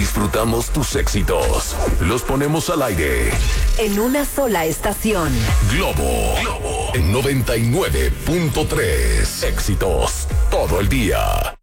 disfrutamos tus éxitos. Los ponemos al aire. En una sola estación. Globo en 99.3. Éxitos todo el día.